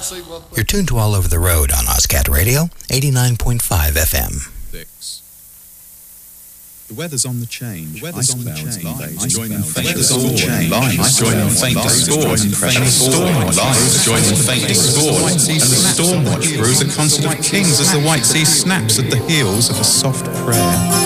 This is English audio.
You're tuned to All Over the Road on OSCAT Radio, 89.5 FM. The weather's on the change. Weather's on the change. Joining Weather's on the change. Lines joining faint discord. Faint storm lines joining faint discord. And the storm watch brews a concert of kings as the White Sea snaps at the heels of a soft prayer.